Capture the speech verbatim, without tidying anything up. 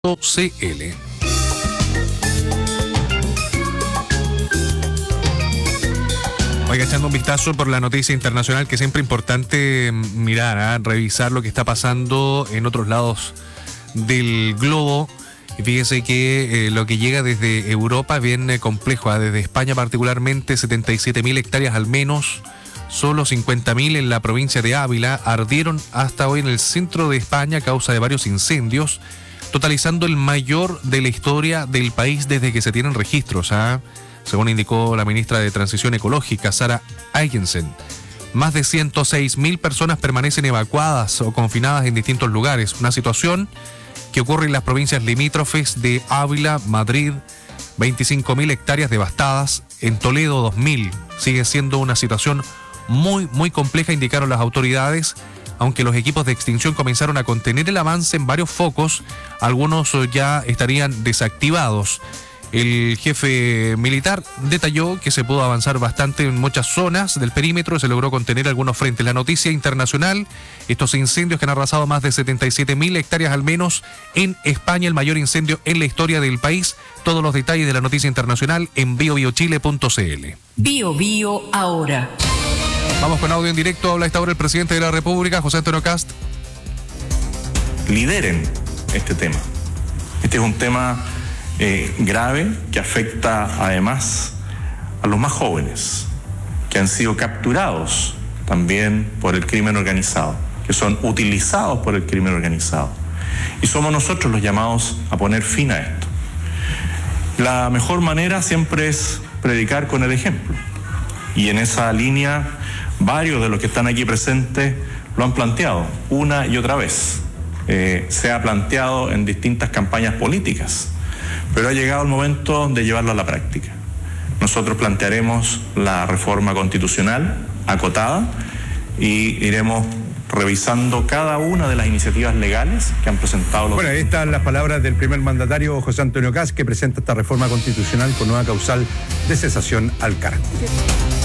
cl. Oiga, echando un vistazo por la noticia internacional, que siempre es importante mirar, ¿eh? revisar lo que está pasando en otros lados del globo. Y fíjese que eh, lo que llega desde Europa es bien eh, complejo, ¿eh? Desde España particularmente, setenta y siete mil hectáreas al menos, solo cincuenta mil en la provincia de Ávila, ardieron hasta hoy en el centro de España a causa de varios incendios, totalizando el mayor de la historia del país desde que se tienen registros, ¿eh? Según indicó la ministra de Transición Ecológica, Sara Eigensen. Más de ciento seis mil personas permanecen evacuadas o confinadas en distintos lugares, una situación que ocurre en las provincias limítrofes de Ávila, Madrid, veinticinco mil hectáreas devastadas, en Toledo dos mil. Sigue siendo una situación muy, muy compleja, indicaron las autoridades, aunque los equipos de extinción comenzaron a contener el avance en varios focos, algunos ya estarían desactivados. El jefe militar detalló que se pudo avanzar bastante en muchas zonas del perímetro y se logró contener algunos frentes. La noticia internacional, estos incendios que han arrasado más de setenta y siete mil hectáreas al menos en España, el mayor incendio en la historia del país. Todos los detalles de la noticia internacional en bio bio chile punto cl. Bio Bio ahora. Vamos con audio en directo. Habla a esta hora el presidente de la República, José Antonio Kast. Lideren este tema. Este es un tema Eh, grave que afecta además a los más jóvenes que han sido capturados también por el crimen organizado, que son utilizados por el crimen organizado, y somos nosotros los llamados a poner fin a esto. La mejor manera siempre es predicar con el ejemplo, y en esa línea varios de los que están aquí presentes lo han planteado una y otra vez. Eh, se ha planteado en distintas campañas políticas, pero ha llegado el momento de llevarlo a la práctica. Nosotros plantearemos la reforma constitucional acotada y iremos revisando cada una de las iniciativas legales que han presentado los... Bueno, ahí están las palabras del primer mandatario José Antonio Kast, que presenta esta reforma constitucional con nueva causal de cesación al cargo.